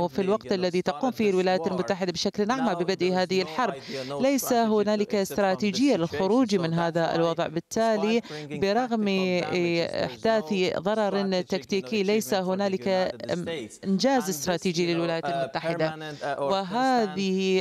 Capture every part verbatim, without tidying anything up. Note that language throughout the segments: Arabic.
أنه في الوقت الذي تقوم فيه الولايات المتحدة بشكل أعمى ببدء هذه الحرب ليس هنالك استراتيجية للخروج من هذا الوضع. بالتالي برغم إحداث ضرر تكتيكي ليس هنالك إنجاز استراتيجي للولايات المتحدة، وهذه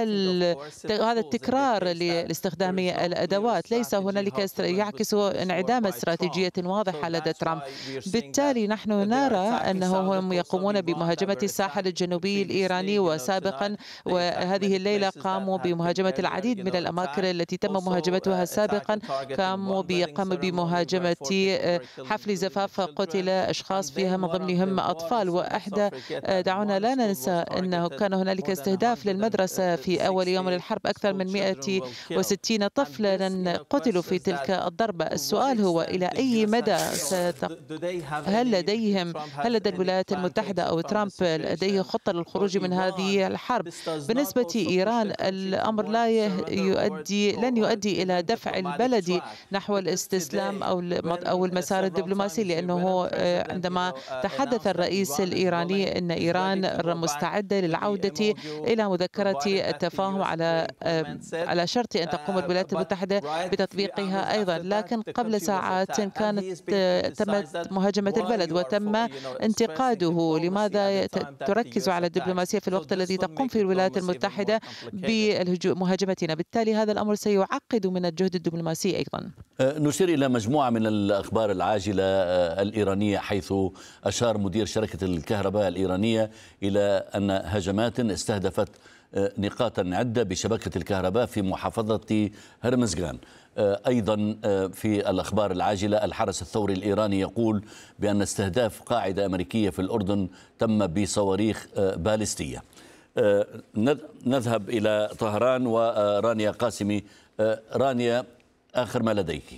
هذا التكرار لاستخدام الأدوات ليس هنالك يعكس انعدام استراتيجية واضحة لدى ترامب. بالتالي نحن نرى أنهم يقومون بمهاجمة الساحل الجنوبي الإيراني، وسابقا وهذه الليلة قاموا بمهاجمة العديد من الأماكن التي تم مهاجمتها سابقا. قاموا قاموا بمهاجمة حفل زفاف قتل أشخاص فيها من ضمنهم أطفال. وأحدى دعونا لا ننسى أنه كان هنالك استهداف للمدرسة في أول يوم للحرب، أكثر من مئة وستين طفلا قتلوا في تلك الضربة. السؤال هو إلى أي مدى ستق... هل لديهم هل لدى الولايات المتحدة أو ترامب لديه خطة للخروج من هذه الحرب؟ بالنسبة إيران الأمر لا يؤدي لن يؤدي إلى دفع البلد نحو الاستسلام أو أو المسار الدبلوماسي، لأنه عندما تحدث الرئيس الإيراني أن إيران مستعدة للعودة إلى مذكرة التفاهم على على شرط أن تقوم الولايات المتحدة بتطبيقها أيضا. لكن قبل ساعات كانت تمت مهاجمة البلد وتم انتقاده. لماذا تركز على الدبلوماسية في الوقت الذي تقوم فيه الولايات المتحدة بمهاجمتنا؟ بالتالي هذا الأمر سيعقد من الجهد الدبلوماسي أيضا. نشير إلى مجموعة من الأخبار العاجلة الإيرانية، حيث أشار مدير شركة الكهرباء الإيرانية إلى أن هجمات استهدفت نقاطا عدة بشبكة الكهرباء في محافظة هرمزغان. أيضا في الأخبار العاجلة الحرس الثوري الإيراني يقول بأن استهداف قاعدة أمريكية في الأردن تم بصواريخ باليستية. نذهب إلى طهران ورانيا قاسمي. رانيا، آخر ما لديك.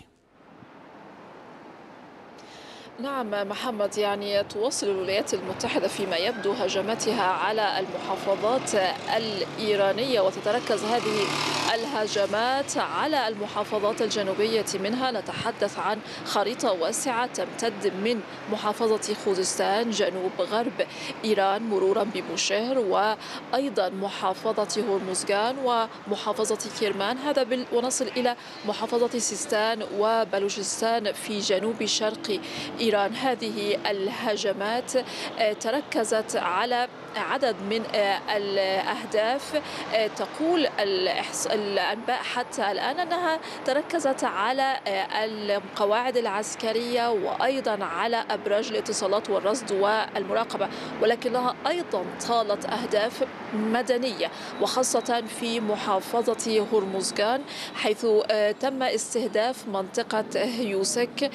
نعم محمد، يعني تواصل الولايات المتحدة فيما يبدو هجماتها على المحافظات الإيرانية، وتتركز هذه الهجمات على المحافظات الجنوبية منها. نتحدث عن خريطة واسعة تمتد من محافظة خوزستان جنوب غرب إيران مرورا ببوشهر، وأيضا محافظة هرمزغان ومحافظة كرمان، هذا بال... ونصل إلى محافظة سيستان وبلوچستان في جنوب شرق إيران. هذه الهجمات تركزت على عدد من الأهداف. تقول الأنباء حتى الآن أنها تركزت على القواعد العسكرية وأيضا على أبراج الاتصالات والرصد والمراقبة، ولكنها أيضا طالت أهداف مدنية، وخاصة في محافظة هرمزغان حيث تم استهداف منطقة يوسك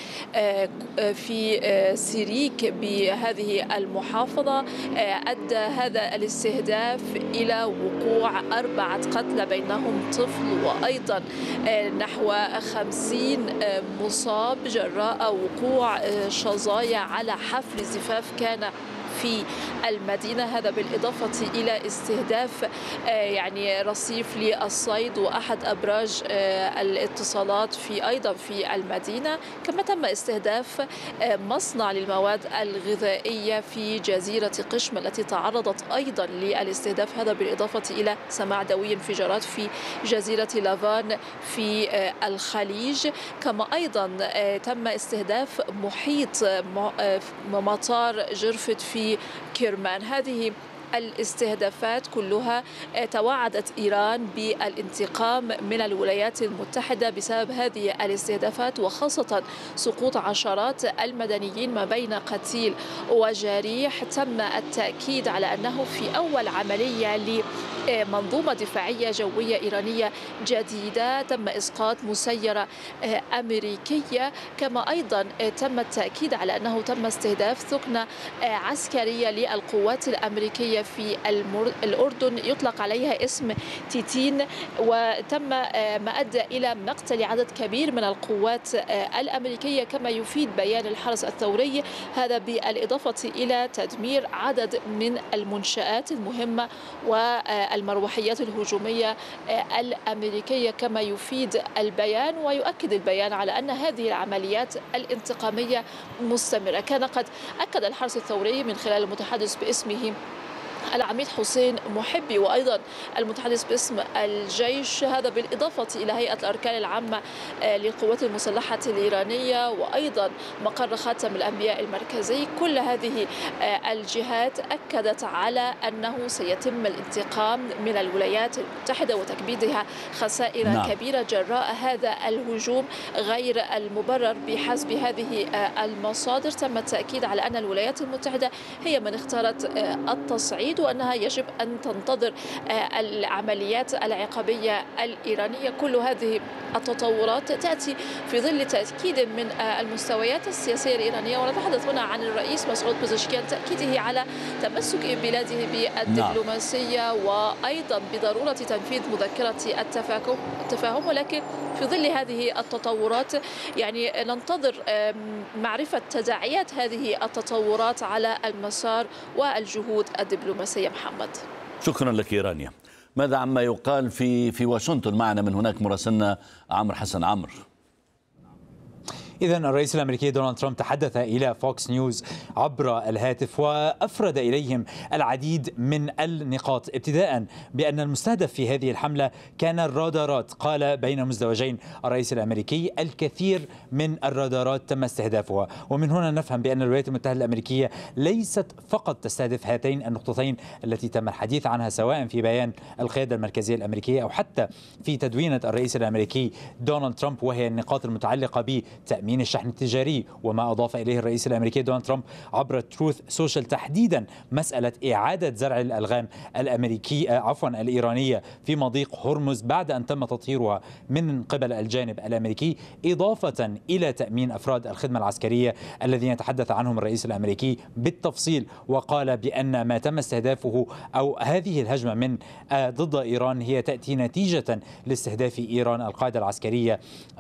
في سيريك بهذه المحافظة. أدى هذا الاستهداف إلى وقوع أربعة قتلى بينهم طفل، وأيضا نحو خمسين مصاب جراء وقوع شظايا على حفل زفاف كان في المدينة. هذا بالإضافة إلى استهداف يعني رصيف للصيد وأحد أبراج الاتصالات في أيضا في المدينة. كما تم استهداف مصنع للمواد الغذائية في جزيرة قشم التي تعرضت أيضا للاستهداف، هذا بالإضافة إلى سماع دوي انفجارات في جزيرة لافان في الخليج. كما أيضا تم استهداف محيط مطار جرفت في كرمان. هذه الاستهدافات كلها توعدت إيران بالانتقام من الولايات المتحدة بسبب هذه الاستهدافات، وخاصة سقوط عشرات المدنيين ما بين قتيل وجريح. تم التأكيد على أنه في أول عملية لمنظومة دفاعية جوية إيرانية جديدة تم إسقاط مسيرة أمريكية. كما أيضا تم التأكيد على أنه تم استهداف ثكنة عسكرية للقوات الأمريكية في الأردن يطلق عليها اسم تيتين، وتم ما أدى إلى مقتل عدد كبير من القوات الأمريكية كما يفيد بيان الحرس الثوري. هذا بالإضافة إلى تدمير عدد من المنشآت المهمة والمروحيات الهجومية الأمريكية كما يفيد البيان. ويؤكد البيان على أن هذه العمليات الانتقامية مستمرة. كان قد أكد الحرس الثوري من خلال المتحدث باسمه العميد حسين محبي وأيضا المتحدث باسم الجيش، هذا بالإضافة إلى هيئة الأركان العامة للقوات المسلحة الإيرانية وأيضا مقر خاتم الأنبياء المركزي. كل هذه الجهات أكدت على أنه سيتم الانتقام من الولايات المتحدة وتكبيدها خسائر نعم. كبيرة جراء هذا الهجوم غير المبرر بحسب هذه المصادر. تم التأكيد على أن الولايات المتحدة هي من اختارت التصعيد وأنها يجب أن تنتظر العمليات العقابية الإيرانية. كل هذه التطورات تأتي في ظل تأكيد من المستويات السياسية الإيرانية، ونتحدث هنا عن الرئيس مسعود بزشكيان تأكيده على تمسك بلاده بالدبلوماسية وأيضا بضرورة تنفيذ مذكرة التفاهم. ولكن في ظل هذه التطورات يعني ننتظر معرفة تداعيات هذه التطورات على المسار والجهود الدبلوماسية. محمد، شكرا لك رانيا. ماذا عما يقال في في واشنطن؟ معنا من هناك مراسلنا عمرو حسن. عمرو، إذا الرئيس الأمريكي دونالد ترامب تحدث إلى فوكس نيوز عبر الهاتف وأفرد إليهم العديد من النقاط، ابتداء بأن المستهدف في هذه الحملة كان الرادارات. قال بين مزدوجين الرئيس الأمريكي الكثير من الرادارات تم استهدافها، ومن هنا نفهم بأن الولايات المتحدة الأمريكية ليست فقط تستهدف هاتين النقطتين التي تم الحديث عنها سواء في بيان القيادة المركزية الأمريكية أو حتى في تدوينة الرئيس الأمريكي دونالد ترامب، وهي النقاط المتعلقة بتأمين الشحن التجاري. وما أضاف إليه الرئيس الأمريكي دونالد ترامب عبر تروث سوشيال تحديدا مسألة إعادة زرع الألغام الأمريكي عفوا الإيرانية في مضيق هرمز بعد أن تم تطهيرها من قبل الجانب الأمريكي، إضافة إلى تأمين أفراد الخدمة العسكرية الذين يتحدث عنهم الرئيس الأمريكي بالتفصيل. وقال بأن ما تم استهدافه أو هذه الهجمة من ضد إيران هي تأتي نتيجة لاستهداف إيران القاعدة العسكرية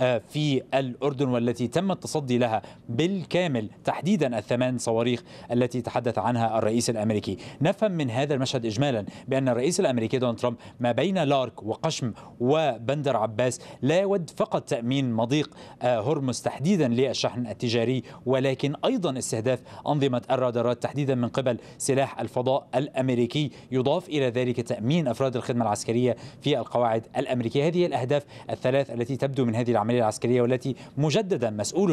في الأردن والتي تم التصدي لها بالكامل، تحديدا الثمان صواريخ التي تحدث عنها الرئيس الأمريكي. نفهم من هذا المشهد إجمالا بأن الرئيس الأمريكي دونالد ترامب ما بين لارك وقشم وبندر عباس لا يود فقط تأمين مضيق هرمز تحديدا للشحن التجاري، ولكن أيضا استهداف أنظمة الرادارات تحديدا من قبل سلاح الفضاء الأمريكي، يضاف إلى ذلك تأمين أفراد الخدمة العسكرية في القواعد الأمريكية. هذه الأهداف الثلاث التي تبدو من هذه العملية العسكرية والتي مجددا مسؤول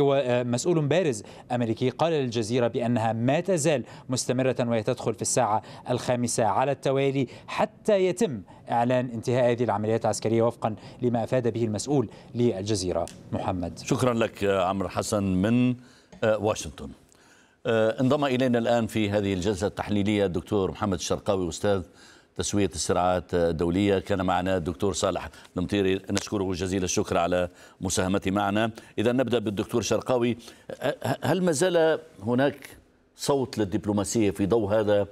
مسؤول بارز أمريكي قال للجزيرة بأنها ما تزال مستمرة وهي تدخل في الساعة الخامسة على التوالي حتى يتم إعلان انتهاء هذه العمليات العسكرية وفقا لما أفاد به المسؤول للجزيرة. محمد، شكرا لك عمرو حسن من واشنطن. انضم إلينا الآن في هذه الجلسة التحليلية الدكتور محمد الشرقاوي أستاذ تسوية الصراعات الدولية. كان معنا الدكتور صالح المطيري، نشكره جزيل الشكر على مساهمته معنا. إذا نبدأ بالدكتور شرقاوي، هل ما زال هناك صوت للدبلوماسية في ضوء هذا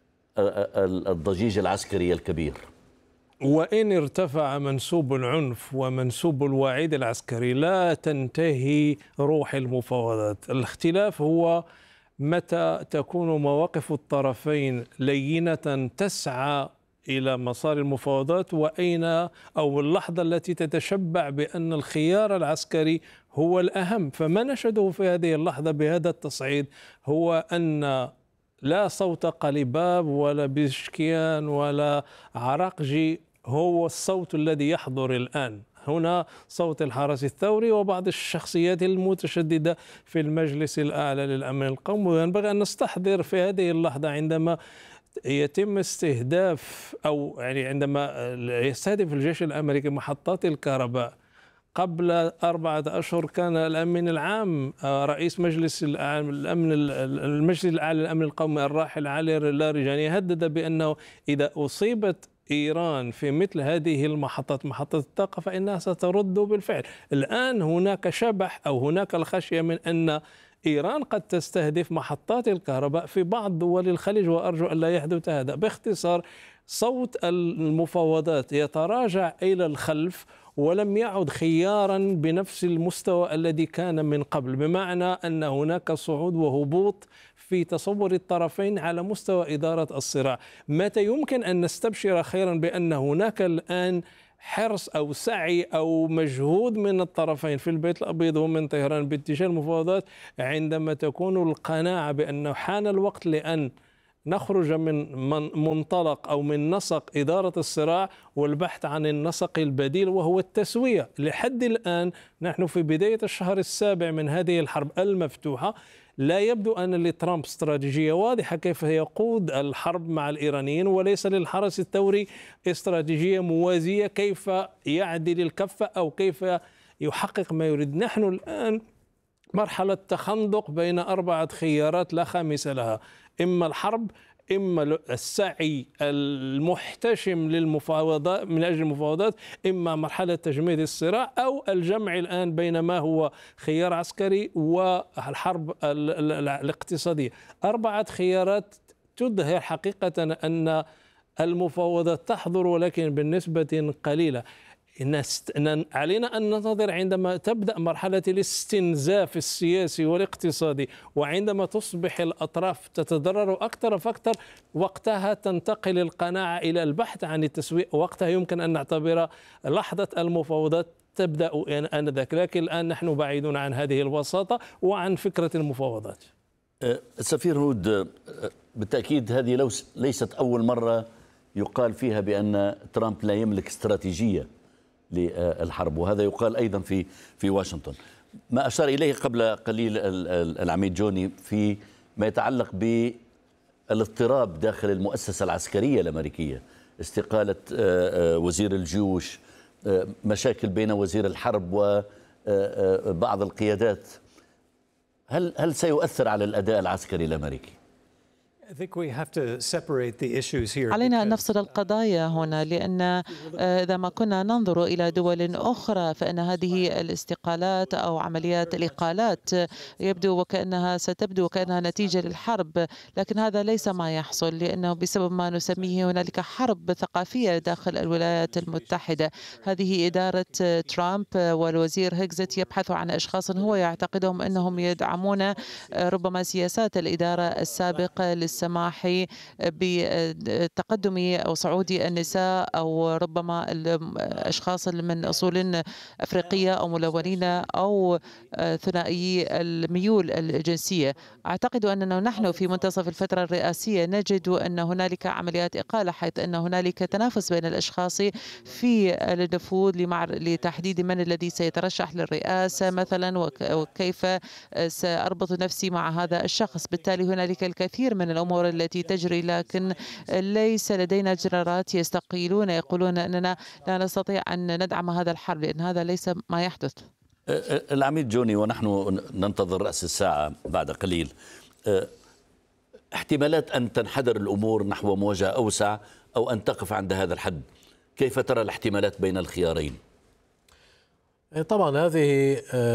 الضجيج العسكري الكبير؟ وإن ارتفع منسوب العنف ومنسوب الوعيد العسكري لا تنتهي روح المفاوضات. الاختلاف هو متى تكون مواقف الطرفين لينة تسعى إلى مسار المفاوضات، وأين أو اللحظة التي تتشبع بأن الخيار العسكري هو الأهم. فما نشهده في هذه اللحظة بهذا التصعيد هو أن لا صوت قلباب ولا بزشكيان ولا عراقجي هو الصوت الذي يحضر الآن. هنا صوت الحرس الثوري وبعض الشخصيات المتشددة في المجلس الأعلى للأمن القومي. وينبغي أن نستحضر في هذه اللحظة عندما يتم استهداف أو يعني عندما يستهدف الجيش الأمريكي محطات الكهرباء، قبل أربعة أشهر كان الأمين العام رئيس مجلس الأمن المجلس الأعلى للأمن القومي الراحل علي لاريجاني هدد بأنه إذا أصيبت إيران في مثل هذه المحطات محطة الطاقة فإنها سترد بالفعل. الآن هناك شبح أو هناك الخشية من أن إيران قد تستهدف محطات الكهرباء في بعض دول الخليج، وأرجو أن لا يحدث هذا. باختصار صوت المفاوضات يتراجع إلى الخلف ولم يعد خيارا بنفس المستوى الذي كان من قبل، بمعنى أن هناك صعود وهبوط في تصور الطرفين على مستوى إدارة الصراع. متى يمكن أن نستبشر خيرا بأن هناك الآن حرص أو سعي أو مجهود من الطرفين في البيت الأبيض ومن طهران باتجاه المفاوضات، عندما تكون القناعة بأنه حان الوقت لأن نخرج من منطلق أو من نسق إدارة الصراع والبحث عن النسق البديل وهو التسوية. لحد الآن نحن في بداية الشهر السابع من هذه الحرب المفتوحة، لا يبدو أن لترامب استراتيجية واضحة كيف يقود الحرب مع الإيرانيين، وليس للحرس الثوري استراتيجية موازية كيف يعدل الكفة أو كيف يحقق ما يريد. نحن الآن مرحلة تخندق بين أربعة خيارات لا خامس لها، إما الحرب، إما السعي المحتشم للمفاوضات من أجل المفاوضات، إما مرحلة تجميد الصراع، أو الجمع الآن بين ما هو خيار عسكري والحرب الاقتصادية. أربعة خيارات تظهر حقيقة أن المفاوضات تحضر ولكن بالنسبة قليلة. علينا أن ننتظر عندما تبدأ مرحلة الاستنزاف السياسي والاقتصادي، وعندما تصبح الأطراف تتضرر أكثر فأكثر، وقتها تنتقل القناعة إلى البحث عن التسويق. وقتها يمكن أن نعتبر لحظة المفاوضات تبدأ آنذاك، لكن الآن نحن بعيدون عن هذه الوساطة وعن فكرة المفاوضات. سفير هود، بالتأكيد هذه ليست أول مرة يقال فيها بأن ترامب لا يملك استراتيجية للحرب، وهذا يقال أيضا في في واشنطن. ما أشار إليه قبل قليل العميد جوني في ما يتعلق بالاضطراب داخل المؤسسة العسكرية الأمريكية، استقالة وزير الجيوش، مشاكل بين وزير الحرب وبعض القيادات، هل هل سيؤثر على الأداء العسكري الأمريكي؟ علينا أن نفصل القضايا هنا، لأن إذا ما كنا ننظر إلى دول أخرى فإن هذه الاستقالات أو عمليات الإقالات يبدو وكأنها ستبدو وكأنها نتيجة للحرب، لكن هذا ليس ما يحصل، لأنه بسبب ما نسميه هنالك حرب ثقافية داخل الولايات المتحدة. هذه إدارة ترامب والوزير هيكزت يبحث عن أشخاص هو يعتقدهم أنهم يدعمون ربما سياسات الإدارة السابقة للسماح بتقدم أو صعود النساء أو ربما الأشخاص من أصول أفريقية أو ملونين أو ثنائي الميول الجنسية. أعتقد أننا نحن في منتصف الفترة الرئاسية نجد أن هنالك عمليات إقالة، حيث أن هنالك تنافس بين الأشخاص في النفوذ لتحديد من الذي سيترشح للرئاسة مثلا وكيف سأربط نفسي مع هذا الشخص. بالتالي هنالك الكثير من الأمور التي تجري، لكن ليس لدينا جنرالات يستقيلون يقولون أننا لا نستطيع أن ندعم هذا الحرب، لأن هذا ليس ما يحدث. العميد جوني، ونحن ننتظر رأس الساعة بعد قليل، احتمالات أن تنحدر الأمور نحو مواجهة أوسع أو أن تقف عند هذا الحد، كيف ترى الاحتمالات بين الخيارين؟ طبعا هذه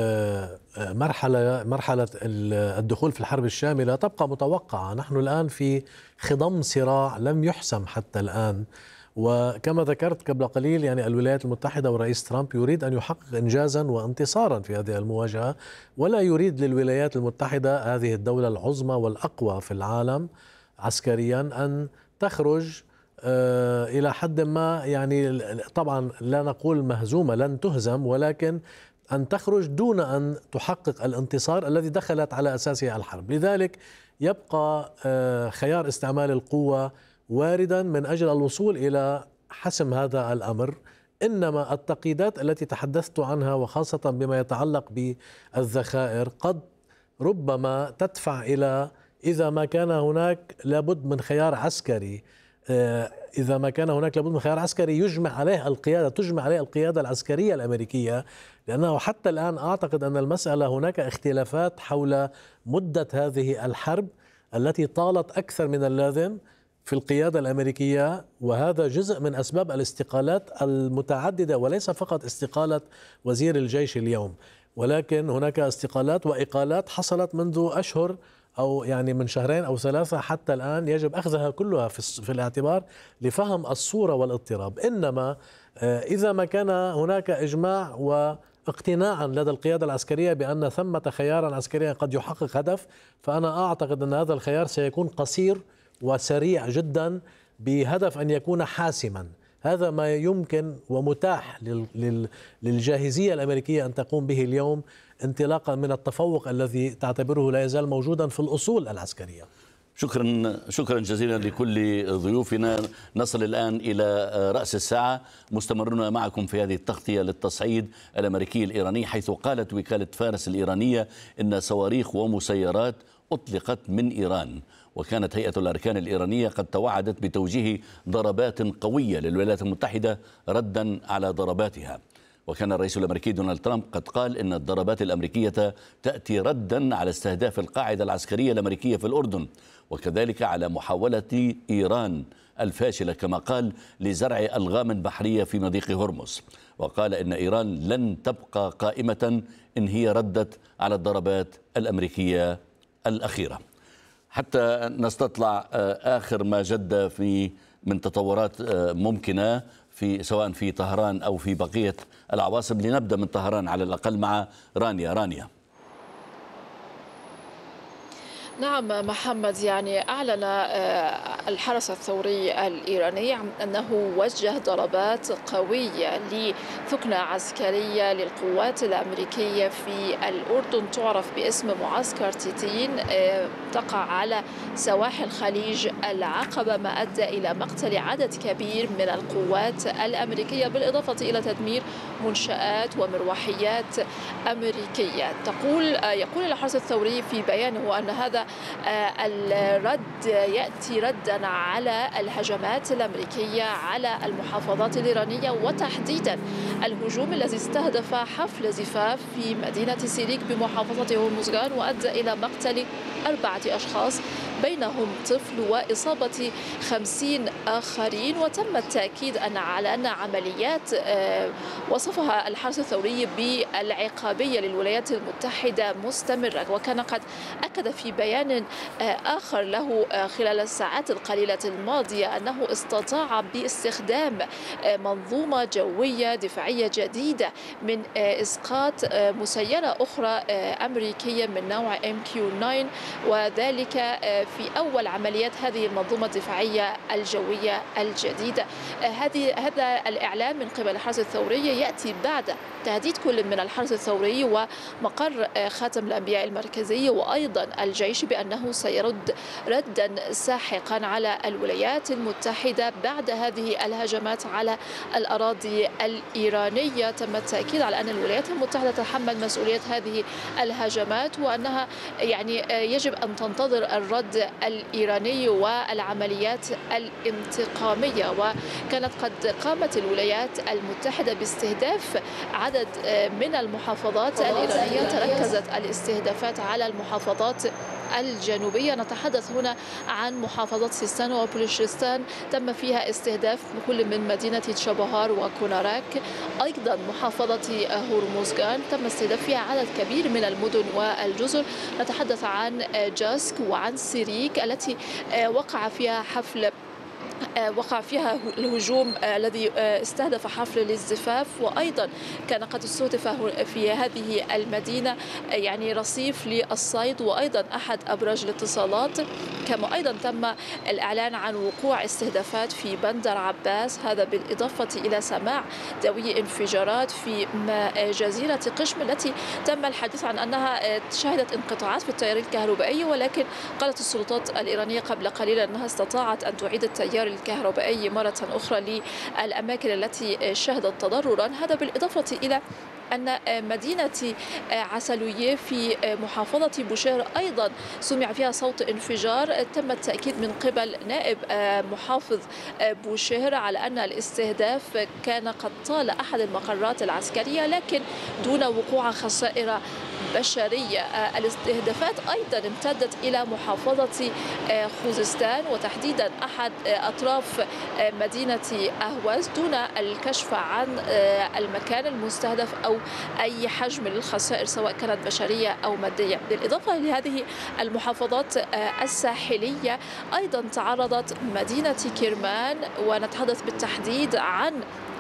مرحلة مرحلة الدخول في الحرب الشاملة تبقى متوقعة. نحن الآن في خضم صراع لم يحسم حتى الآن، وكما ذكرت قبل قليل يعني الولايات المتحدة والرئيس ترامب يريد أن يحقق إنجازا وانتصارا في هذه المواجهة، ولا يريد للولايات المتحدة هذه الدولة العظمى والأقوى في العالم عسكريا أن تخرج إلى حد ما، يعني طبعا لا نقول مهزومة لن تهزم، ولكن أن تخرج دون أن تحقق الانتصار الذي دخلت على أساسه الحرب. لذلك يبقى خيار استعمال القوة واردا من أجل الوصول إلى حسم هذا الأمر. إنما التقييدات التي تحدثت عنها وخاصة بما يتعلق بالذخائر قد ربما تدفع إلى، إذا ما كان هناك لابد من خيار عسكري إذا ما كان هناك لابد من خيار عسكري يجمع عليه القيادة تجمع عليه القيادة العسكرية الأمريكية، لأنه حتى الآن أعتقد أن المسألة هناك اختلافات حول مدة هذه الحرب التي طالت أكثر من اللازم في القيادة الأمريكية، وهذا جزء من أسباب الاستقالات المتعددة، وليس فقط استقالة وزير الجيش اليوم، ولكن هناك استقالات وإقالات حصلت منذ أشهر أو يعني من شهرين أو ثلاثة حتى الآن، يجب أخذها كلها في, في الاعتبار لفهم الصورة والاضطراب. إنما إذا ما كان هناك إجماع واقتناعا لدى القيادة العسكرية بأن ثمة خيارا عسكريا قد يحقق هدف، فأنا أعتقد أن هذا الخيار سيكون قصير وسريع جدا بهدف أن يكون حاسما. هذا ما يمكن ومتاح للجاهزية الأمريكية أن تقوم به اليوم، انطلاقا من التفوق الذي تعتبره لا يزال موجودا في الأصول العسكرية. شكرا شكرا جزيلا لكل ضيوفنا. نصل الآن إلى رأس الساعة، مستمرون معكم في هذه التغطية للتصعيد الأمريكي الإيراني، حيث قالت وكالة فارس الإيرانية إن صواريخ ومسيرات أطلقت من إيران. وكانت هيئة الأركان الإيرانية قد توعدت بتوجيه ضربات قوية للولايات المتحدة ردا على ضرباتها. وكان الرئيس الأمريكي دونالد ترامب قد قال إن الضربات الأمريكية تأتي ردا على استهداف القاعدة العسكرية الأمريكية في الأردن، وكذلك على محاولة إيران الفاشلة كما قال لزرع ألغام بحرية في مضيق هرمز. وقال إن إيران لن تبقى قائمة إن هي ردت على الضربات الأمريكية الأخيرة. حتى نستطلع آخر ما جد في من تطورات ممكنة في سواء في طهران أو في بقية العواصم. لنبدأ من طهران على الأقل مع رانيا. رانيا. نعم محمد، يعني أعلن الحرس الثوري الإيراني أنه وجه ضربات قوية لثكنة عسكرية للقوات الأمريكية في الأردن تعرف باسم معسكر تيتين، تقع على سواحل خليج العقبة، ما أدى إلى مقتل عدد كبير من القوات الأمريكية بالإضافة إلى تدمير منشآت ومروحيات أمريكية. تقول يقول الحرس الثوري في بيانه أن هذا الرد يأتي ردا على الهجمات الأمريكية على المحافظات الإيرانية، وتحديدا الهجوم الذي استهدف حفل زفاف في مدينة سيريك بمحافظة هرمزغان وأدى إلى مقتل أربعة أشخاص بينهم طفل وإصابة خمسين آخرين. وتم التأكيد أن على أن عمليات وصفها الحرس الثوري بالعقابية للولايات المتحدة مستمرة. وكان قد أكد في بيان آخر له خلال الساعات القليلة الماضية أنه استطاع باستخدام منظومة جوية دفاعية جديدة من إسقاط مسيرة أخرى أمريكية من نوع إم كيو تسعة، وذلك في أول عمليات هذه المنظومة الدفاعية الجوية الجديدة. هذه هذا الإعلان من قبل الحرس الثوري يأتي بعد تهديد كل من الحرس الثوري ومقر خاتم الأنبياء المركزي وأيضا الجيش بأنه سيرد ردا ساحقا على الولايات المتحدة بعد هذه الهجمات على الأراضي الإيرانية. تم التأكيد على أن الولايات المتحدة تتحمل مسؤولية هذه الهجمات، وأنها يعني يجب أن تنتظر الرد الإيراني والعمليات الانتقامية. وكانت قد قامت الولايات المتحدة باستهداف عدد من المحافظات الإيرانية، تركزت الاستهدافات على المحافظات الجنوبية. نتحدث هنا عن محافظة سيستان وبلوشستان تم فيها استهداف كل من مدينة تشابهار وكوناراك. أيضا محافظة هرمزغان تم استهداف فيها عدد كبير من المدن والجزر. نتحدث عن جاسك وعن سيريك التي وقع فيها حفل وقع فيها الهجوم الذي استهدف حفل للزفاف، وأيضا كان قد استهدف في هذه المدينة يعني رصيف للصيد وأيضا أحد أبراج الاتصالات. كما أيضا تم الإعلان عن وقوع استهدافات في بندر عباس، هذا بالإضافة إلى سماع دوي انفجارات في جزيرة قشم التي تم الحديث عن أنها شهدت انقطاعات في التيار الكهربائي، ولكن قالت السلطات الإيرانية قبل قليل أنها استطاعت أن تعيد التيار الكهربائي مرة أخرى للأماكن التي شهدت تضررا. هذا بالإضافة إلى أن مدينة عسلوية في محافظة بوشهر أيضا سمع فيها صوت انفجار. تم التأكيد من قبل نائب محافظ بوشهر على أن الاستهداف كان قد طال أحد المقرات العسكرية لكن دون وقوع خسائر بشرية. الاستهدافات أيضا امتدت إلى محافظة خوزستان وتحديدا أحد أطراف مدينة أهواز دون الكشف عن المكان المستهدف أو أي حجم للخسائر سواء كانت بشرية أو مادية. بالإضافة لهذه المحافظات الساحلية أيضا تعرضت مدينة كرمان، ونتحدث بالتحديد عن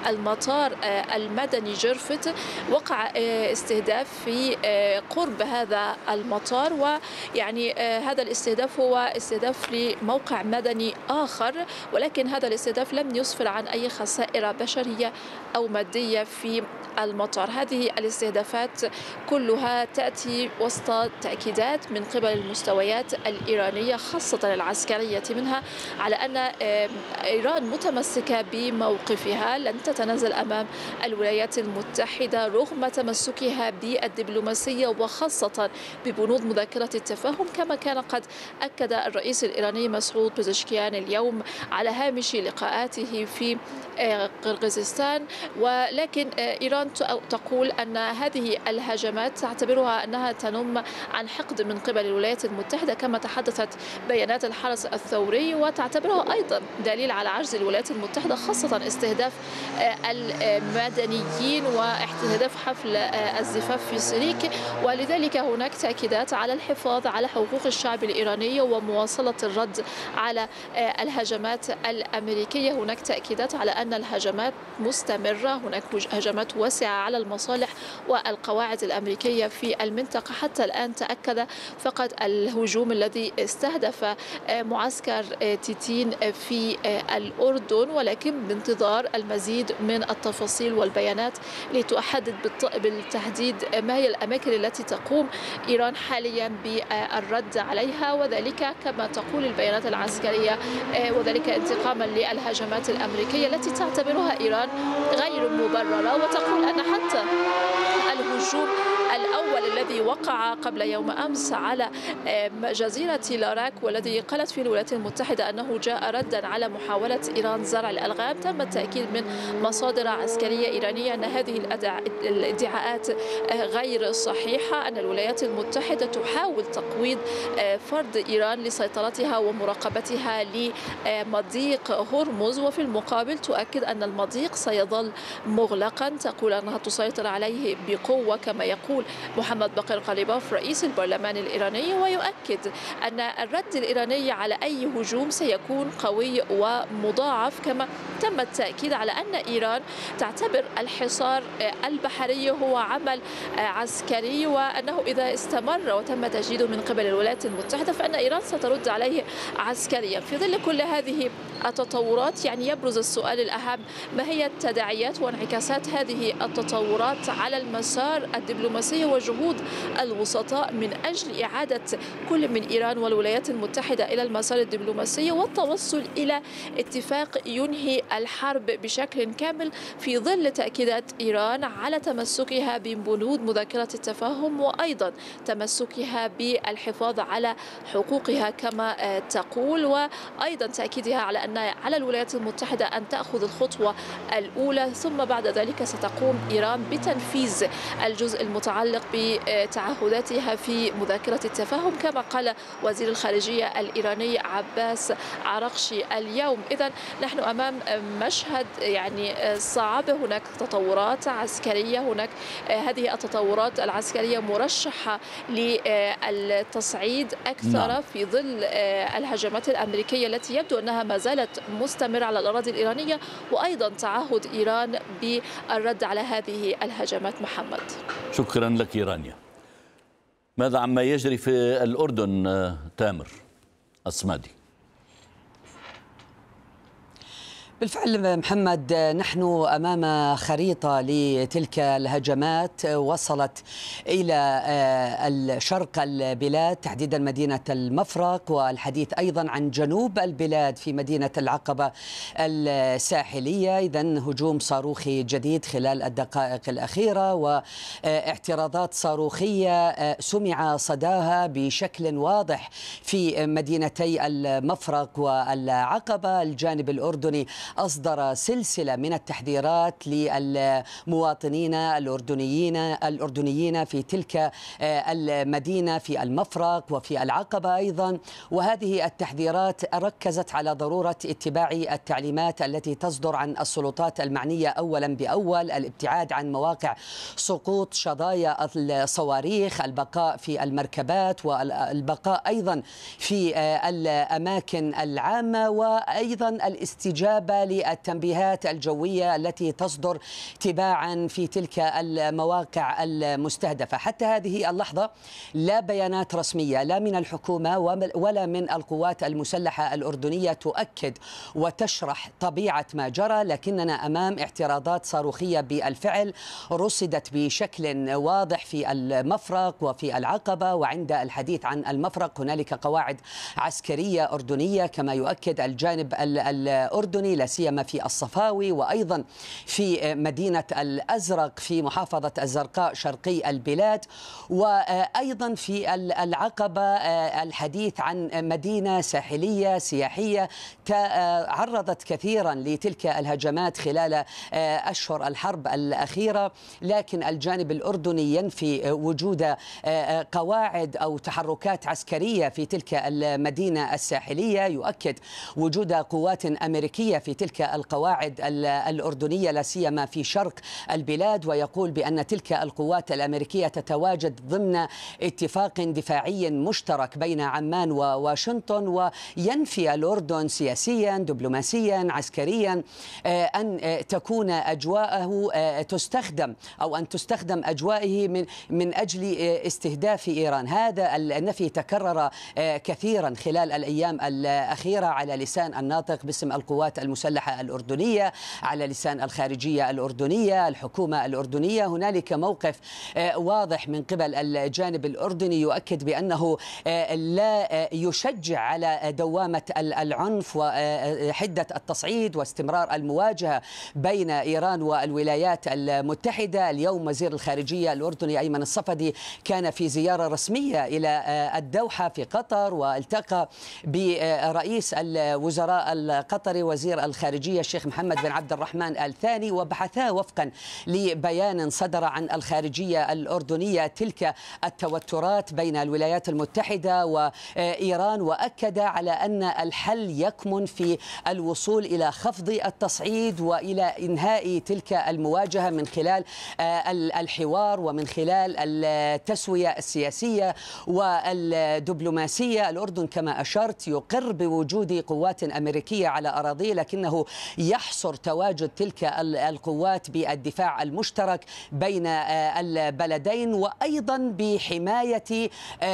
المطار المدني جرفت وقع استهداف في قرب هذا المطار، ويعني هذا الاستهداف هو استهداف لموقع مدني آخر، ولكن هذا الاستهداف لم يسفر عن أي خسائر بشرية أو مادية في المطار. هذه الاستهدافات كلها تأتي وسط تأكيدات من قبل المستويات الإيرانية خاصة العسكرية منها على أن إيران متمسكة بموقفها، لن تتنازل أمام الولايات المتحدة رغم تمسكها بالدبلوماسية وخاصة ببنود مذكرة التفاهم، كما كان قد أكد الرئيس الإيراني مسعود بزشكيان اليوم على هامش لقاءاته في قرغيزستان. ولكن إيران تقول أن هذه الهجمات تعتبرها أنها تنم عن حقد من قبل الولايات المتحدة كما تحدثت بيانات الحرس الثوري، وتعتبرها أيضا دليل على عجز الولايات المتحدة خاصة استهداف المدنيين واستهداف حفل الزفاف في سيريك. ولذلك هناك تأكيدات على الحفاظ على حقوق الشعب الإيراني ومواصلة الرد على الهجمات الأمريكية. هناك تأكيدات على أن الهجمات مستمرة، هناك هجمات واسعة على المصالح والقواعد الأمريكية في المنطقة. حتى الآن تأكد فقط الهجوم الذي استهدف معسكر تيتين في الأردن، ولكن بانتظار المزيد من التفاصيل والبيانات لتحدد بالتحديد ما هي الأماكن التي تقوم إيران حاليا بالرد عليها، وذلك كما تقول البيانات العسكرية، وذلك انتقاما للهجمات الأمريكية التي تعتبرها إيران غير مبررة، وتقول أن حتى الهجوم الأول الذي وقع قبل يوم أمس على جزيرة لاراك والذي قالت فيه الولايات المتحدة أنه جاء ردا على محاولة إيران زرع الألغام، تم التأكيد من مصادر عسكرية إيرانية أن هذه الادعاءات غير صحيحة، أن الولايات المتحدة تحاول تقويض فرض إيران لسيطرتها ومراقبتها لمضيق هرمز، وفي المقابل تؤكد أن المضيق سيظل مغلقا، تقول أنها تسيطر عليه بقوة كما يقول محمد باقر غالباف رئيس البرلمان الإيراني، ويؤكد أن الرد الإيراني على أي هجوم سيكون قوي ومضاعف، كما تم التأكيد على أن إيران تعتبر الحصار البحري هو عمل عسكري، وأنه إذا استمر وتم تجديده من قبل الولايات المتحدة فإن إيران سترد عليه عسكريا. في ظل كل هذه التطورات يعني يبرز السؤال الأهم: ما هي التداعيات وانعكاسات هذه التطورات على المسار الدبلوماسي وجهود الوسطاء من أجل إعادة كل من إيران والولايات المتحدة إلى المسار الدبلوماسي والتوصل إلى اتفاق ينهي الحرب بشكل كامل، في ظل تأكيدات إيران على تمسكها ببنود مذكرة التفاهم وأيضا تمسكها بالحفاظ على حقوقها كما تقول، وأيضا تأكيدها على أن على الولايات المتحدة أن تأخذ الخطوة الأولى، ثم بعد ذلك ستقوم إيران بتنفيذ الجزء المتعلق بتعهداتها في مذكرة التفاهم كما قال وزير الخارجية الإيراني عباس عراقشي اليوم. إذن نحن أمام مشهد يعني صعب، هناك تطورات عسكرية، هناك هذه التطورات العسكرية مرشحة للتصعيد أكثر نعم. في ظل الهجمات الأمريكية التي يبدو أنها ما زالت مستمرة على الأراضي الإيرانية، وأيضا تعهد إيران بالرد على هذه الهجمات. محمد، شكرا لك رانيا. ماذا عما يجري في الأردن تامر الصمادي؟ بالفعل محمد، نحن أمام خريطة لتلك الهجمات وصلت إلى الشرق البلاد تحديدا مدينة المفرق، والحديث أيضا عن جنوب البلاد في مدينة العقبة الساحلية. إذن هجوم صاروخي جديد خلال الدقائق الأخيرة واعتراضات صاروخية سمع صداها بشكل واضح في مدينتي المفرق والعقبة. الجانب الأردني أصدر سلسلة من التحذيرات للمواطنين الأردنيين الأردنيين في تلك المدينة في المفرق وفي العقبة أيضا، وهذه التحذيرات ركزت على ضرورة اتباع التعليمات التي تصدر عن السلطات المعنية أولا بأول، الابتعاد عن مواقع سقوط شظايا الصواريخ، البقاء في المركبات والبقاء أيضا في الأماكن العامة، وأيضا الاستجابة بالنسبة للتنبيهات الجوية التي تصدر تباعا في تلك المواقع المستهدفة. حتى هذه اللحظة لا بيانات رسمية لا من الحكومة ولا من القوات المسلحة الأردنية تؤكد وتشرح طبيعة ما جرى، لكننا أمام اعتراضات صاروخية بالفعل رصدت بشكل واضح في المفرق وفي العقبة. وعند الحديث عن المفرق هنالك قواعد عسكرية أردنية كما يؤكد الجانب الأردني، لا سيما في الصفاوي وأيضا في مدينة الأزرق في محافظة الزرقاء شرقي البلاد، وأيضا في العقبة الحديث عن مدينة ساحلية سياحية تعرضت كثيرا لتلك الهجمات خلال أشهر الحرب الأخيرة، لكن الجانب الأردني ينفي وجود قواعد أو تحركات عسكرية في تلك المدينة الساحلية، يؤكد وجود قوات أمريكية في تلك القواعد الأردنية لا سيما في شرق البلاد، ويقول بأن تلك القوات الأمريكية تتواجد ضمن اتفاق دفاعي مشترك بين عمان وواشنطن. وينفي الأردن سياسيا دبلوماسيا عسكريا أن تكون أجواءه تستخدم أو أن تستخدم أجوائه من من أجل استهداف إيران. هذا النفي تكرر كثيرا خلال الأيام الأخيرة على لسان الناطق باسم القوات المسلحة الأردنية، على لسان الخارجية الأردنية، الحكومة الأردنية. هنالك موقف واضح من قبل الجانب الأردني يؤكد بأنه لا يشجع على دوامة العنف وحدة التصعيد واستمرار المواجهة بين إيران والولايات المتحدة. اليوم وزير الخارجية الأردني أيمن الصفدي كان في زيارة رسمية إلى الدوحة في قطر، والتقى برئيس الوزراء القطري وزير الخارجية الشيخ محمد بن عبد الرحمن الثاني، وبحثا وفقا لبيان صدر عن الخارجية الأردنية تلك التوترات بين الولايات المتحدة وإيران، وأكد على أن الحل يكمن في الوصول إلى خفض التصعيد وإلى إنهاء تلك المواجهة من خلال الحوار ومن خلال التسوية السياسية والدبلوماسية. الأردن كما أشرت يقر بوجود قوات أمريكية على أراضيه، لكنه يحصر تواجد تلك القوات بالدفاع المشترك بين البلدين، وأيضا بحماية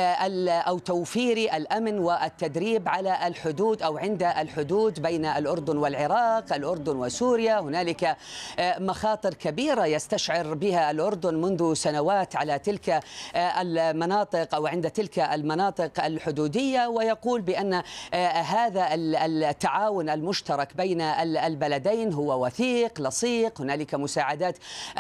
أو توفير الأمن والتدريب على الحدود أو عند الحدود بين الأردن والعراق، الأردن وسوريا. هنالك مخاطر كبيرة يستشعر بها الأردن منذ سنوات على تلك المناطق أو عند تلك المناطق الحدودية، ويقول بأن هذا التعاون المشترك بين البلدين هو وثيق لصيق. هنالك مساعدات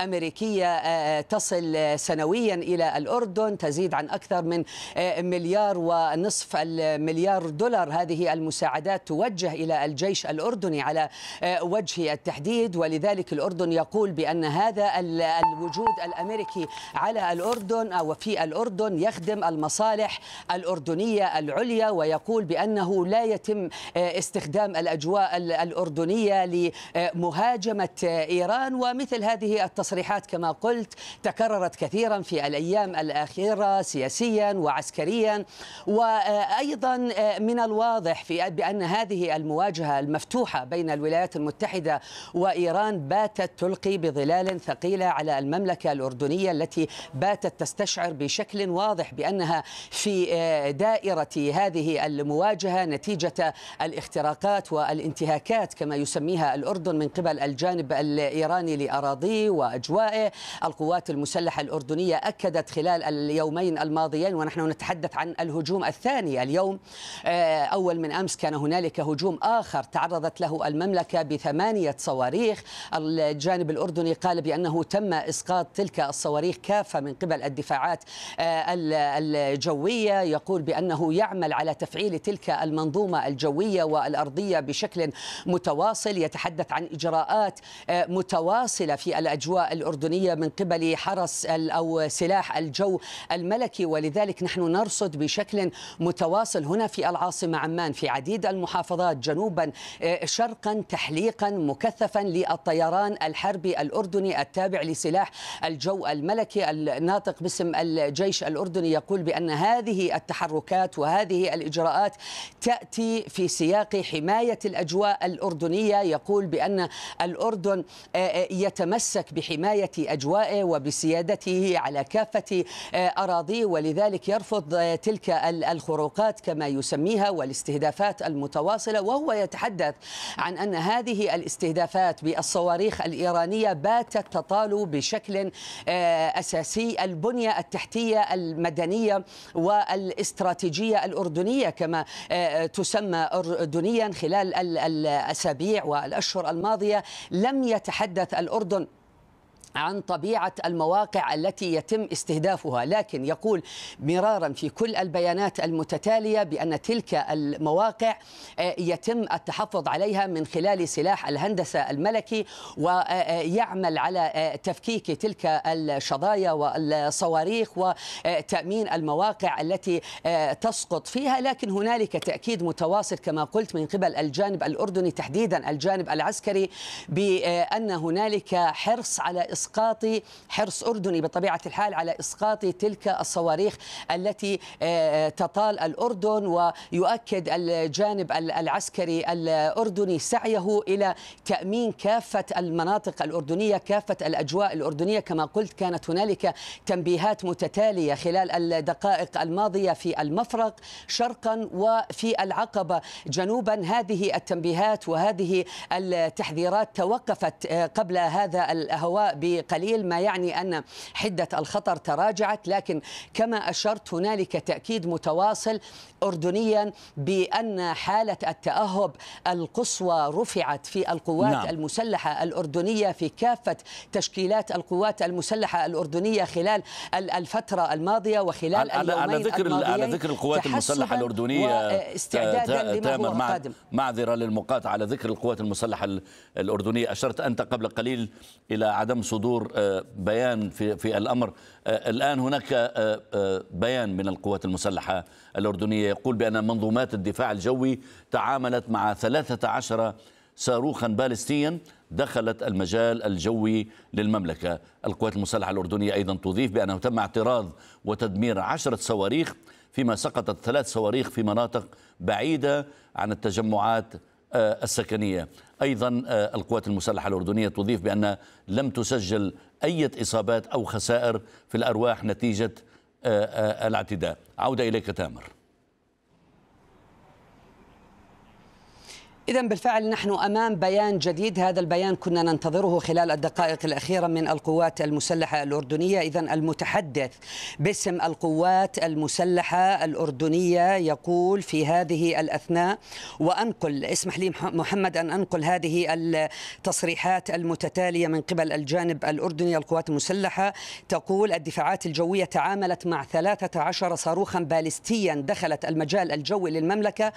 أمريكية تصل سنويا إلى الأردن تزيد عن أكثر من مليار ونصف المليار دولار. هذه المساعدات توجه إلى الجيش الأردني على وجه التحديد، ولذلك الأردن يقول بأن هذا الوجود الأمريكي على الأردن أو في الأردن يخدم المصالح الأردنية العليا، ويقول بأنه لا يتم استخدام الأجواء الأردنية لمهاجمة إيران. ومثل هذه التصريحات كما قلت تكررت كثيرا في الأيام الأخيرة سياسيا وعسكريا. وأيضا من الواضح في بأن هذه المواجهة المفتوحة بين الولايات المتحدة وإيران باتت تلقي بظلال ثقيلة على المملكة الأردنية التي باتت تستشعر بشكل واضح بأنها في دائرة هذه المواجهة نتيجة الاختراقات والانتهاكات كما يسميها الأردن من قبل الجانب الإيراني لأراضيه وأجوائه. القوات المسلحة الأردنية أكدت خلال اليومين الماضيين، ونحن نتحدث عن الهجوم الثاني اليوم، أول من أمس كان هنالك هجوم آخر تعرضت له المملكة بثمانية صواريخ. الجانب الأردني قال بأنه تم إسقاط تلك الصواريخ كافة من قبل الدفاعات الجوية. يقول بأنه يعمل على تفعيل تلك المنظومة الجوية والأرضية بشكل متواصل. يتحدث عن إجراءات متواصلة في الأجواء الأردنية من قبل حرس أو سلاح الجو الملكي، ولذلك نحن نرصد بشكل متواصل هنا في العاصمة عمان في عديد المحافظات جنوبا شرقا تحليقا مكثفا للطيران الحربي الأردني التابع لسلاح الجو الملكي. الناطق باسم الجيش الأردني يقول بأن هذه التحركات وهذه الإجراءات تأتي في سياق حماية الأجواء الأردنية الأردنية يقول بأن الأردن يتمسك بحماية أجوائه وبسيادته على كافة أراضيه، ولذلك يرفض تلك الخروقات كما يسميها والاستهدافات المتواصلة. وهو يتحدث عن أن هذه الاستهدافات بالصواريخ الإيرانية باتت تطال بشكل أساسي البنية التحتية المدنية والاستراتيجية الأردنية كما تسمى أردنيا. خلال الأسابيع والأشهر الماضية لم يتحدث الأردن عن طبيعة المواقع التي يتم استهدافها، لكن يقول مرارا في كل البيانات المتتالية بأن تلك المواقع يتم التحفظ عليها من خلال سلاح الهندسة الملكي، ويعمل على تفكيك تلك الشظايا والصواريخ وتأمين المواقع التي تسقط فيها. لكن هنالك تأكيد متواصل كما قلت من قبل الجانب الأردني تحديدا الجانب العسكري بأن هنالك حرص على إسقاط حرص أردني بطبيعة الحال على إسقاط تلك الصواريخ التي تطال الأردن. ويؤكد الجانب العسكري الأردني سعيه إلى تأمين كافة المناطق الأردنية، كافة الأجواء الأردنية. كما قلت كانت هنالك تنبيهات متتالية خلال الدقائق الماضية في المفرق شرقا وفي العقبة جنوبا. هذه التنبيهات وهذه التحذيرات توقفت قبل هذا الهواء بقليل، ما يعني أن حدة الخطر تراجعت. لكن كما أشرت هنالك تأكيد متواصل أردنيا بأن حالة التأهب القصوى رفعت في القوات نعم. المسلحة الأردنية في كافة تشكيلات القوات المسلحة الأردنية خلال الفترة الماضية وخلال على اليومين على ذكر الماضيين على ذكر القوات المسلحة الأردنية استعدادا لما هو مع قادم. معذرة للمقاطعة، على ذكر القوات المسلحة الأردنية أشرت أنت قبل قليل إلى عدم صدور بيان في في الأمر. الآن هناك بيان من القوات المسلحة الأردنية يقول بأن منظومات الدفاع الجوي تعاملت مع ثلاثة عشر صاروخا باليستيا دخلت المجال الجوي للمملكة. القوات المسلحة الأردنية أيضا تضيف بأنه تم اعتراض وتدمير عشرة صواريخ، فيما سقطت ثلاث صواريخ في مناطق بعيدة عن التجمعات السكنية. أيضا القوات المسلحة الأردنية تضيف بأن لم تسجل أي إصابات أو خسائر في الأرواح نتيجة الاعتداء. عودة إليك تامر. إذن بالفعل نحن أمام بيان جديد، هذا البيان كنا ننتظره خلال الدقائق الأخيرة من القوات المسلحة الأردنية. إذن المتحدث باسم القوات المسلحة الأردنية يقول في هذه الأثناء، وأنقل اسمح لي محمد أن أنقل هذه التصريحات المتتالية من قبل الجانب الأردني. القوات المسلحة تقول الدفاعات الجوية تعاملت مع ثلاثة عشر صاروخا باليستيا دخلت المجال الجوي للمملكة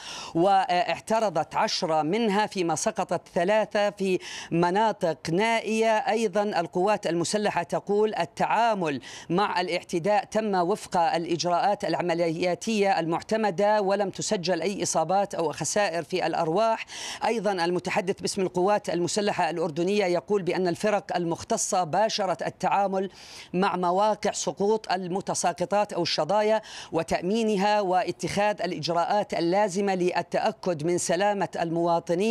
واعترضت عشرة منها، فيما سقطت ثلاثة في مناطق نائية. أيضا القوات المسلحة تقول التعامل مع الاعتداء تم وفق الإجراءات العملياتية المعتمدة ولم تسجل أي إصابات أو خسائر في الأرواح. أيضا المتحدث باسم القوات المسلحة الأردنية يقول بأن الفرق المختصة باشرت التعامل مع مواقع سقوط المتساقطات أو الشظايا وتأمينها واتخاذ الإجراءات اللازمة للتأكد من سلامة المواطنين.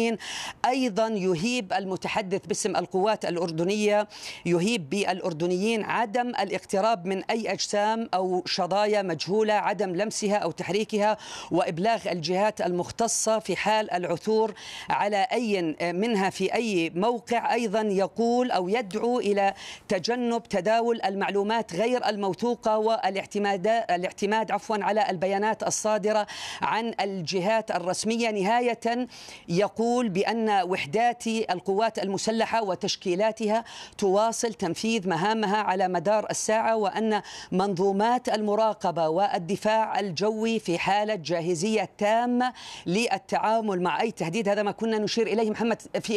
أيضا يهيب المتحدث باسم القوات الأردنية يهيب بالأردنيين عدم الاقتراب من أي أجسام أو شظايا مجهولة، عدم لمسها أو تحريكها، وإبلاغ الجهات المختصة في حال العثور على أي منها في أي موقع. أيضا يقول أو يدعو إلى تجنب تداول المعلومات غير الموثوقة والاعتماد الاعتماد عفوا على البيانات الصادرة عن الجهات الرسمية. نهاية يقول بأن وحدات القوات المسلحة وتشكيلاتها تواصل تنفيذ مهامها على مدار الساعة، وأن منظومات المراقبة والدفاع الجوي في حالة جاهزية تامة للتعامل مع أي تهديد. هذا ما كنا نشير إليه محمد في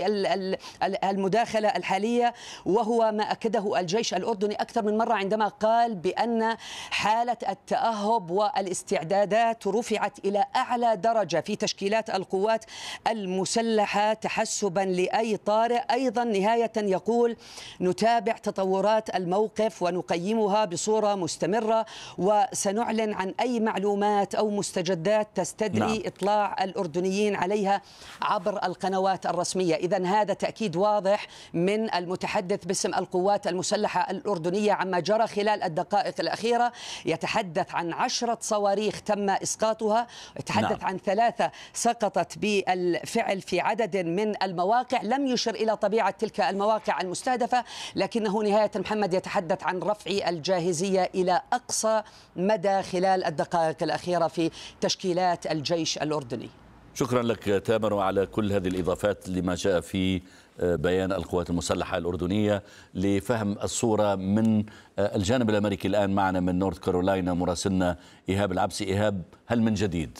المداخلة الحالية، وهو ما أكده الجيش الأردني أكثر من مرة عندما قال بأن حالة التأهب والاستعدادات رفعت إلى أعلى درجة في تشكيلات القوات المسلحة تحسبا لأي طارئ. أيضا نهاية يقول نتابع تطورات الموقف ونقيمها بصورة مستمرة وسنعلن عن أي معلومات أو مستجدات تستدعي نعم. إطلاع الأردنيين عليها عبر القنوات الرسمية. إذن هذا تأكيد واضح من المتحدث باسم القوات المسلحة الأردنية عما جرى خلال الدقائق الأخيرة. يتحدث عن عشرة صواريخ تم إسقاطها، يتحدث نعم. عن ثلاثة سقطت بالفعل في عدد من المواقع. لم يشر إلى طبيعة تلك المواقع المستهدفة، لكنه نهاية محمد يتحدث عن رفع الجاهزية إلى أقصى مدى خلال الدقائق الأخيرة في تشكيلات الجيش الأردني. شكرا لك تامر وعلى كل هذه الإضافات لما جاء في بيان القوات المسلحة الأردنية لفهم الصورة من الجانب الأمريكي. الآن معنا من نورث كارولاينا مراسلنا إيهاب العبسي. إيهاب، هل من جديد؟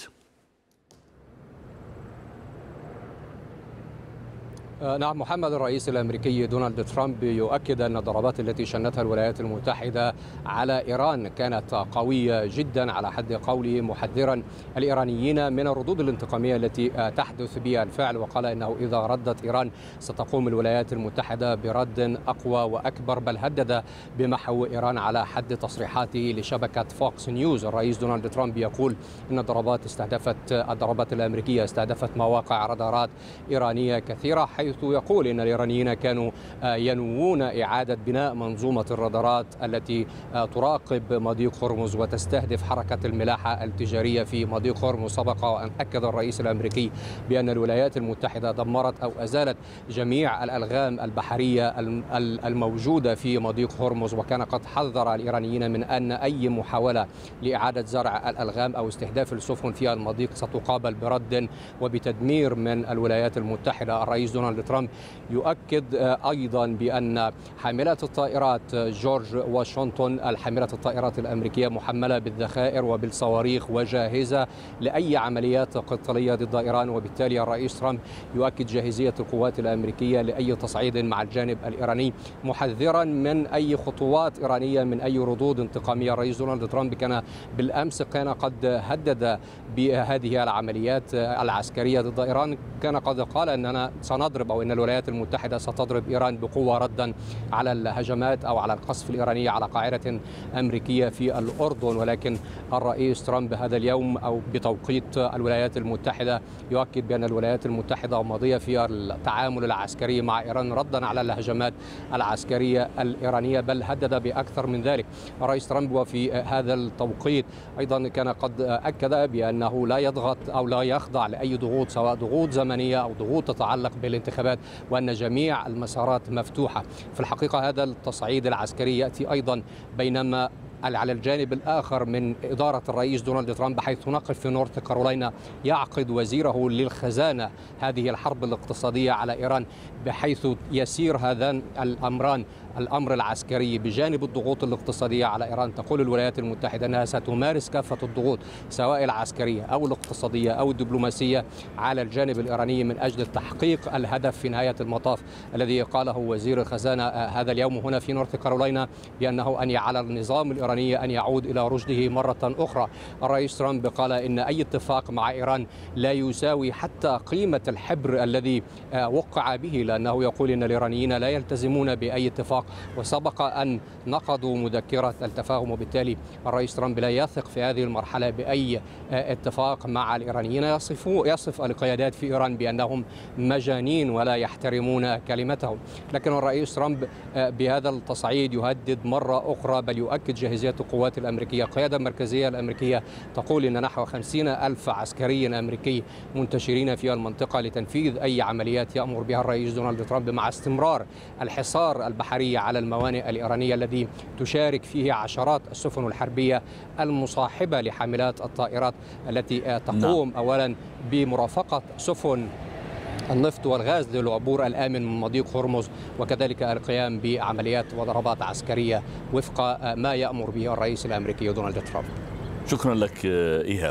نعم محمد، الرئيس الأمريكي دونالد ترامب يؤكد أن الضربات التي شنتها الولايات المتحدة على إيران كانت قوية جدا على حد قوله، محذرا الإيرانيين من الردود الانتقامية التي تحدث بها الفعل، وقال إنه إذا ردت إيران ستقوم الولايات المتحدة برد أقوى وأكبر، بل هدد بمحو إيران على حد تصريحاته لشبكة فوكس نيوز. الرئيس دونالد ترامب يقول إن الضربات استهدفت الضربات الأمريكية استهدفت مواقع رادارات إيرانية كثيرة، حيث يقول إن الإيرانيين كانوا ينوون إعادة بناء منظومة الرادارات التي تراقب مضيق هرمز وتستهدف حركة الملاحة التجارية في مضيق هرمز. سبق وأن أكد الرئيس الأمريكي بأن الولايات المتحدة دمرت أو أزالت جميع الألغام البحرية الموجودة في مضيق هرمز، وكان قد حذر الإيرانيين من أن أي محاولة لإعادة زرع الألغام أو استهداف السفن في المضيق ستقابل برد وبتدمير من الولايات المتحدة. الرئيس دونالد ترامب يؤكد أيضا بأن حاملة الطائرات جورج واشنطن، الحاملة الطائرات الأمريكية، محملة بالذخائر وبالصواريخ وجاهزة لأي عمليات قتالية ضد إيران، وبالتالي الرئيس ترامب يؤكد جاهزية القوات الأمريكية لأي تصعيد مع الجانب الإيراني، محذرا من أي خطوات إيرانية، من أي ردود انتقامية. الرئيس دونالد ترامب كان بالأمس كان قد هدد بهذه العمليات العسكرية ضد إيران، كان قد قال أننا سنضرب أو أن الولايات المتحدة ستضرب إيران بقوة ردا على الهجمات أو على القصف الإيراني على قاعدة أمريكية في الأردن. ولكن الرئيس ترامب هذا اليوم أو بتوقيت الولايات المتحدة يؤكد بأن الولايات المتحدة ماضية في التعامل العسكري مع إيران ردا على الهجمات العسكرية الإيرانية، بل هدد بأكثر من ذلك. الرئيس ترامب وفي هذا التوقيت أيضا كان قد أكد بأنه لا يضغط أو لا يخضع لأي ضغوط، سواء ضغوط زمنية أو ضغوط تتعلق بالانتخابات، وأن جميع المسارات مفتوحة. في الحقيقة هذا التصعيد العسكري يأتي أيضا بينما على الجانب الآخر من إدارة الرئيس دونالد ترامب، حيث نقف في نورث كارولاينا، يعقد وزيره للخزانة هذه الحرب الاقتصادية على إيران، بحيث يسير هذان الأمران، الأمر العسكري بجانب الضغوط الاقتصادية على إيران. تقول الولايات المتحدة أنها ستمارس كافة الضغوط سواء العسكرية أو الاقتصادية أو الدبلوماسية على الجانب الإيراني من أجل تحقيق الهدف في نهاية المطاف الذي قاله وزير الخزانة هذا اليوم هنا في نورث كارولاينا، بأنه أن على النظام الإيراني أن يعود إلى رشده مرة أخرى. الرئيس ترامب قال إن أي اتفاق مع إيران لا يساوي حتى قيمة الحبر الذي وقع به، لأنه يقول إن الإيرانيين لا يلتزمون بأي اتفاق، وسبق أن نقضوا مذكرة التفاهم، وبالتالي الرئيس ترامب لا يثق في هذه المرحلة بأي اتفاق مع الإيرانيين. يصفوا يصف القيادات في إيران بأنهم مجانين ولا يحترمون كلمتهم. لكن الرئيس ترامب بهذا التصعيد يهدد مرة أخرى، بل يؤكد جاهزية القوات الأمريكية. القيادة المركزية الأمريكية تقول إن نحو خمسين ألف عسكري أمريكي منتشرين في المنطقة لتنفيذ أي عمليات يأمر بها الرئيس دونالد ترامب، مع استمرار الحصار البحري على الموانئ الإيرانية الذي تشارك فيه عشرات السفن الحربية المصاحبة لحاملات الطائرات التي تقوم نعم. أولا بمرافقة سفن النفط والغاز للعبور الآمن من مضيق هرمز، وكذلك القيام بعمليات وضربات عسكرية وفق ما يأمر به الرئيس الأمريكي دونالد ترامب. شكرا لك إيهاب.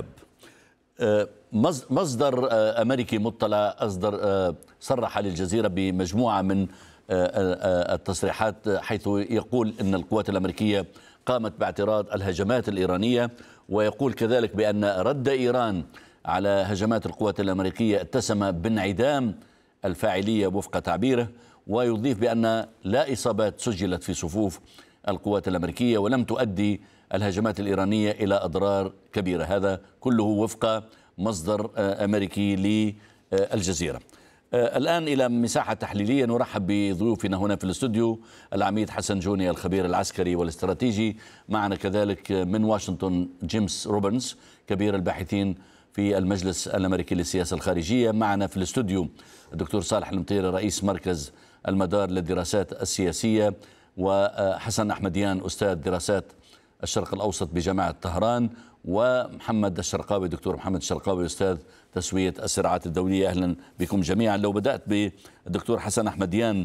مصدر أمريكي مطلع أصدر صرح للجزيرة بمجموعة من التصريحات، حيث يقول أن القوات الأمريكية قامت باعتراض الهجمات الإيرانية، ويقول كذلك بأن رد إيران على هجمات القوات الأمريكية اتسم بانعدام الفاعلية وفق تعبيره، ويضيف بأن لا إصابات سجلت في صفوف القوات الأمريكية ولم تؤدي الهجمات الإيرانية إلى أضرار كبيرة. هذا كله وفق مصدر أمريكي للجزيرة. الآن إلى مساحة تحليلية، نرحب بضيوفنا هنا في الاستوديو العميد حسن جوني الخبير العسكري والاستراتيجي، معنا كذلك من واشنطن جيمس روبنز كبير الباحثين في المجلس الأمريكي للسياسة الخارجية، معنا في الاستوديو الدكتور صالح المطيري رئيس مركز المدار للدراسات السياسية، وحسن أحمديان أستاذ دراسات الشرق الأوسط بجامعة طهران، ومحمد الشرقاوي دكتور محمد الشرقاوي أستاذ تسوية الصراعات الدولية. أهلا بكم جميعا. لو بدأت بالدكتور حسن أحمديان،